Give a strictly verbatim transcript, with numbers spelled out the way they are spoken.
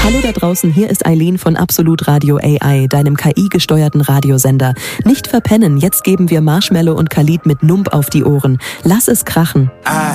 Hallo da draußen, hier ist Eileen von Absolut Radio A I, deinem K I-gesteuerten Radiosender. Nicht verpennen, jetzt geben wir Marshmello und Khalid mit Numb auf die Ohren. Lass es krachen. I